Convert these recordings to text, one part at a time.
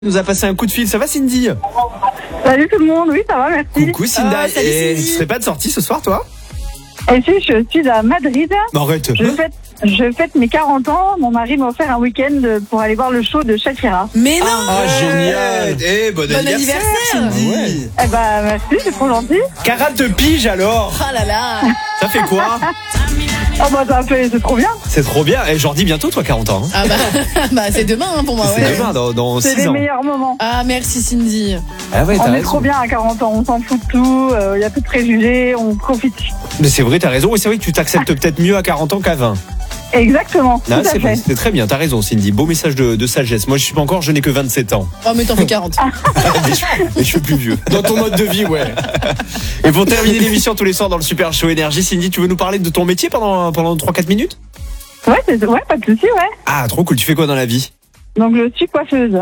Nous a passé un coup de fil, ça va Cindy? Salut tout le monde, oui ça va, merci. Coucou Cinda, salut, et Cindy. tu serais pas de sortie ce soir toi? Et si je suis à Madrid, Arrête. je fête mes 40 ans, mon mari m'a offert un week-end pour aller voir le show de Shakira. Mais non. Ah génial. Bon anniversaire Cindy. Ouais. Eh ben merci, c'est trop gentil. 40 piges alors. Ah là là. Ça fait quoi? Oh bah c'est trop bien. C'est trop bien. Et Jordi bientôt toi 40 ans. Ah bah c'est demain pour moi. C'est Ouais. demain dans C'est 6 les ans. meilleurs moments. Ah merci Cindy. Ah ouais, On t'as est raison. trop bien à 40 ans, on s'en fout de tout, il n'y a plus de préjugés, on profite. Mais c'est vrai, t'as raison. Oui, c'est vrai que tu t'acceptes peut-être mieux à 40 ans qu'à 20. Exactement, tout Ah, à c'est vrai, fait. c'est très bien, t'as raison Cindy. Beau message de sagesse. Moi je suis pas encore, je n'ai que 27 ans. Oh mais t'en fais 40. Mais je suis plus vieux. Dans ton mode de vie, ouais. Et pour terminer l'émission tous les soirs dans le Super Show Énergie, Cindy, tu veux nous parler de ton métier pendant 3-4 minutes? Ouais, pas de souci, ouais. Ah, trop cool. Tu fais quoi dans la vie? Donc je suis coiffeuse.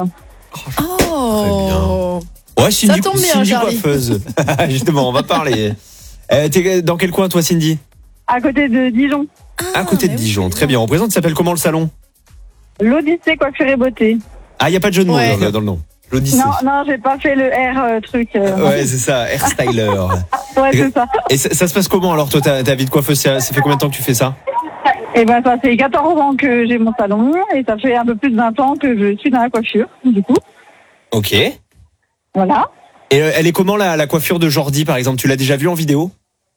Oh. Ouais, Cindy, Ça tombe bien, Cindy Charlie. coiffeuse. Justement, on va parler. T'es dans quel coin toi, Cindy? À côté de Dijon. À côté de mais oui, Dijon. c'est Très bien. On présente, ça s'appelle comment le salon? L'Odyssée Coiffure et Beauté. Ah, il y a pas de jeu de mots Ouais. dans le nom. L'Odyssée. Non, j'ai pas fait le R truc. Ouais, c'est ça, hairstyler. Ouais, c'est ça. Et ça se passe comment alors toi, ta vie de coiffeuse, ça fait combien de temps que tu fais ça? Et ben ça fait 14 ans que j'ai mon salon et ça fait un peu plus de 20 ans que je suis dans la coiffure, du coup. Ok. Et Voilà. elle est comment la coiffure de Jordi par exemple? Tu l'as déjà vue en vidéo?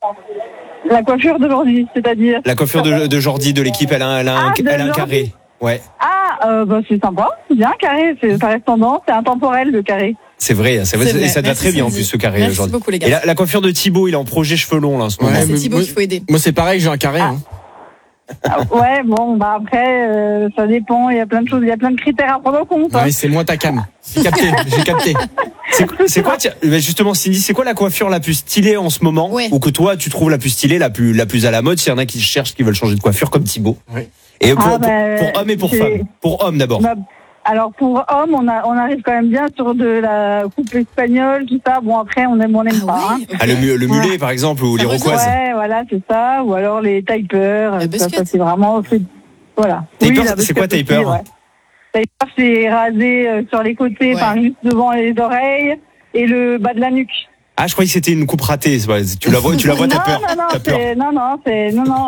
La coiffure d'aujourd'hui, c'est-à-dire. La coiffure de Jordi de l'équipe, elle a un Jordi. carré. Ouais. C'est sympa, c'est bien, carré, ça reste tendance, c'est intemporel le carré. C'est vrai, C'est et vrai. ça te va Merci, très bien en Cindy. plus ce carré Merci Jordi. beaucoup, les gars. Et la coiffure de Thibaut, il est en projet cheveux longs là en ce moment. Ah, c'est mais Thibaut moi- qu'il faut aider. Moi, c'est pareil, j'ai un carré. Hein. Ouais, bon, bah après, ça dépend, il y a plein de choses, il y a plein de critères à prendre en compte. hein. Ouais, c'est moi ta cam. J'ai capté. C'est quoi, tiens, mais justement, Cindy, c'est quoi la coiffure la plus stylée en ce moment? Ouais. Ou que toi, tu trouves la plus stylée, la plus à la mode, s'il y en a qui cherchent, qui veulent changer de coiffure, comme Thibaut? Ouais. Et pour bah, hommes et pour c'est- femmes. Pour hommes d'abord. Bah, alors pour homme, on arrive quand même bien sur de la coupe espagnole, tout ça. Bon après, on aime Ah pas. hein. ouais. ok. Ah, le mulet, par exemple, ou Ça l'iroquoise. ressemble. Ouais, voilà, c'est ça. Ou alors les tapers. La Ça, busquette. c'est vraiment. Voilà. Taper, la c'est quoi, busquette taper aussi, ouais. Taper, c'est rasé sur les côtés, Ouais. enfin juste devant les oreilles et le bas de la nuque. Ah, je croyais que c'était une coupe ratée. C'est pas- Tu la vois, t'as peur. Non, T'as peur. non.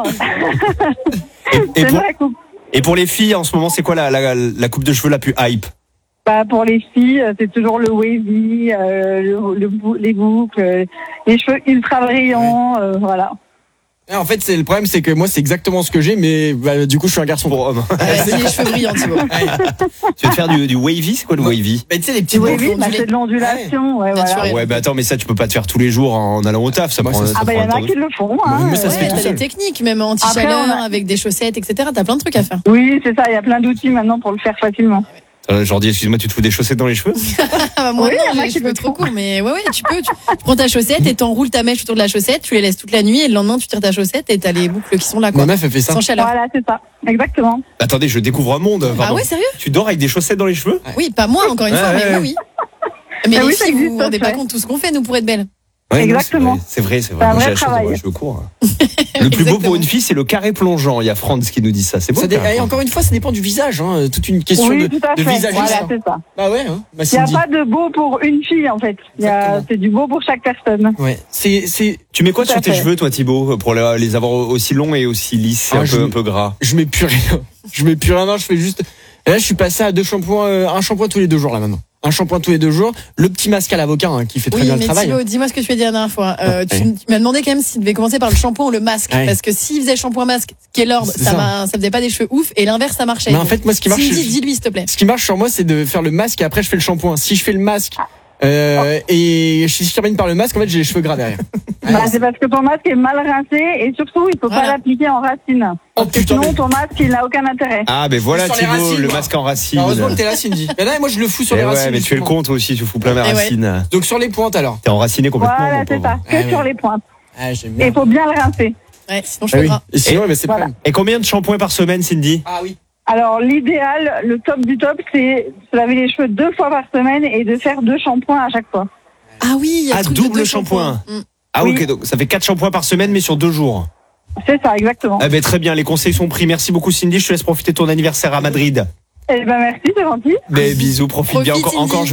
Et C'est pour, la coupe. et pour les filles, en ce moment, c'est quoi la coupe de cheveux la plus hype? Bah, pour les filles, c'est toujours le wavy, les boucles, les cheveux ultra brillants, voilà. Ouais, en fait, le problème, c'est que moi, c'est exactement ce que j'ai, mais bah, du coup, je suis un garçon. Pour hommes. Ouais, c'est les cheveux brillants, Thibaut. Tu veux te faire du wavy? C'est quoi le wavy? Mais tu sais, les petits Le boucles. wavy, bah, c'est de l'ondulation, ouais, voilà. Naturel. Ouais, bah attends, mais ça, tu peux pas te faire tous les jours en allant au taf. Ça Moi, prend, ça- ça Ah bah, il y prend en un a temps qui le font, hein. Mais moi, ça se fait Ouais, tout t'as seul. des techniques, même anti-chaleur, Après, on a- avec des chaussettes, etc. T'as plein de trucs à faire. Oui, c'est ça, il y a plein d'outils maintenant pour le faire facilement. Jordi, excuse-moi, tu te fous des chaussettes dans les cheveux? Ah bah moi Oui, non, y en a j'ai les qui cheveux le trop font. courts, mais ouais, tu peux. Tu prends ta chaussette et t'enroules ta mèche autour de la chaussette, tu les laisses toute la nuit et le lendemain tu tires ta chaussette et t'as les boucles qui sont là, quoi. Ma meuf, elle fait ça. Sans chaleur. Voilà, c'est ça, exactement. Attendez, je découvre un monde. Ah pardon. ouais, sérieux? Tu dors avec des chaussettes dans les cheveux? Oui, pas moi encore une Ouais, fois, ouais, mais ouais. oui. Mais Ah les oui, ça filles, vous existe, vous rendez ça, pas ouais. compte tout ce qu'on fait, nous, pour être belles. Ouais, non, Exactement. C'est vrai. C'est un Moi, j'ai vrai la chance d'avoir travail. les cheveux courts. Le plus beau pour Exactement. une fille, c'est le carré plongeant. Il y a Franz qui nous dit ça. C'est beau. Ça le dé- carré et encore une fois, ça dépend du visage. Hein. Toute une question Oui, de tout à fait, visagiste. voilà, hein. c'est ça. Bah ouais, hein. Bah, Il n'y a Cindy. pas de beau pour une fille, en fait. Exactement. C'est du beau pour chaque personne. Ouais. C'est. Tu mets quoi Tout à sur tes fait. cheveux, toi, Thibaut, pour les avoir aussi longs et aussi lisses, et Ah, un peu gras? Je mets plus rien. Je mets plus rien. Non, je fais juste. Et là, je suis passé à un shampoing tous les 2 jours là maintenant. Un shampoing tous les 2 jours. Le petit masque à l'avocat hein, qui fait très Oui, bien le mais travail. Thibaut, dis-moi ce que tu as dit la dernière fois. Tu Ouais. m'as demandé quand même s'il devait commencer par le shampoing ou le masque. Ouais. Parce que s'il faisait shampoing masque, qui est l'ordre, C'est ça ça. faisait pas des cheveux ouf, et l'inverse, ça marchait. Mais en fait, moi, ce qui marche, Cindy, dis-lui, s'il te plaît. ce qui marche sur moi, c'est de faire le masque et après je fais le shampoing. Si je fais le masque et si je termine par le masque, en fait, j'ai les cheveux gras derrière. Bah, c'est parce que ton masque est mal rincé et surtout, il faut Voilà. pas l'appliquer en racine. Oh Parce que putain. sinon, ton masque, il n'a aucun intérêt. Ah, ben voilà, Sur les Thibaut, racines, le moi. masque en racine. Heureusement que t'es là, Cindy. Mais là, moi, je le fous sur Eh les ouais, racines. mais tu fais le justement. compte aussi, tu fous plein mes Eh ouais. racines. Donc sur les pointes alors. T'es enraciné complètement. Voilà, mon c'est pauvre. ça. Que Ouais, sur ouais. les pointes. Ah, j'aime Et bien. il faut bien le rincer. Ouais, sinon Ah cheveux oui. gras. Et sinon, mais c'est Voilà. pas. Et combien de shampoings par semaine, Cindy? Ah oui. Alors, l'idéal, le top du top, c'est de laver les cheveux 2 fois par semaine et de faire 2 shampoings à chaque fois. Ah oui, il y a Ah, le truc de double 2 shampoing. shampoings. Ah, Oui. ok, donc ça fait 4 shampoings par semaine, mais sur 2 jours. C'est ça, exactement. Ah, ben très bien, les conseils sont pris. Merci beaucoup, Cindy. Je te laisse profiter de ton anniversaire à Madrid. Eh ben merci, c'est gentil. Mais bisous, profite bien Profite, encore. Cindy.